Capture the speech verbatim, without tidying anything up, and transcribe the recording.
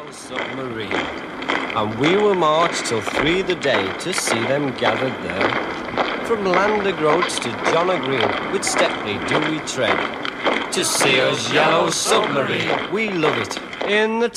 Submarine, and we will march till three the day to see them gathered there. From Lander Groats to John O'Green, with Stepney do we tread, to see us yellow submarine. We love it in the